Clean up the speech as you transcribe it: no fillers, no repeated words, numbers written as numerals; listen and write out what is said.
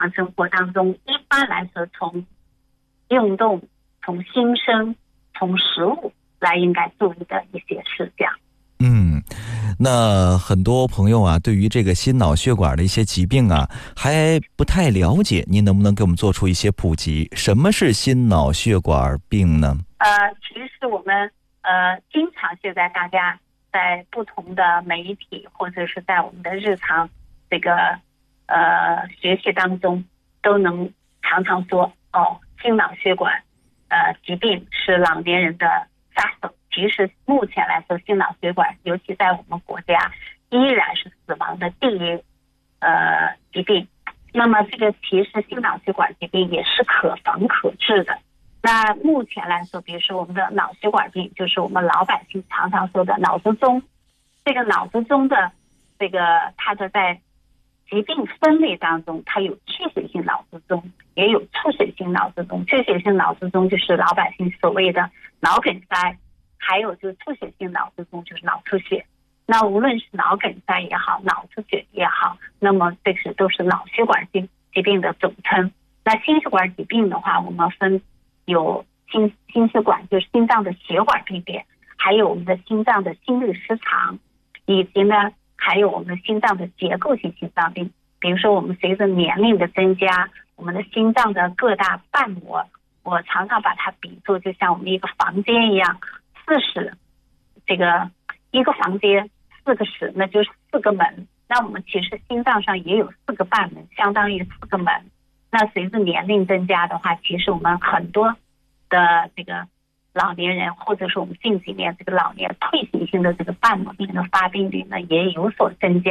常生活当中，一般来说从运动、从心生、从食物来应该注意的一些事项。 那很多朋友啊，对于这个心脑血管的一些疾病啊，还不太了解，您能不能给我们做出一些普及？什么是心脑血管病呢？ 其实我们经常现在大家在不同的媒体或者是在我们的日常这个学习当中，都能常常说心脑血管疾病是老年人的杀手。其实目前来说，心脑血管尤其在我们国家依然是死亡的第一疾病。那么这个其实心脑血管疾病也是可防可治的。那目前来说，比如说我们的脑血管病，就是我们老百姓常常说的脑卒中。这个脑卒中的这个它的在疾病分类当中，它有缺血性脑卒中，也有出血性脑卒中。缺血性脑卒中就是老百姓所谓的脑梗塞，还有就是出血性脑卒中就是脑出血。那无论是脑梗塞也好，脑出血也好，那么这些都是脑血管疾病的总称。那心血管疾病的话，我们分有心血管，就是心脏的血管病变，还有我们的心脏的心律失常，以及呢还有我们的心脏的结构性心脏病。比如说我们随着年龄的增加，我们的心脏的各大瓣膜，我常常把它比作就像我们一个房间一样，4室，这个一个房间4个室，那就是4个门。那我们其实心脏上也有4个瓣门，相当于4个门。那随着年龄增加的话，其实我们很多的这个老年人，或者是我们近几年这个老年退行性的这个瓣膜病的发病率呢，也有所增加。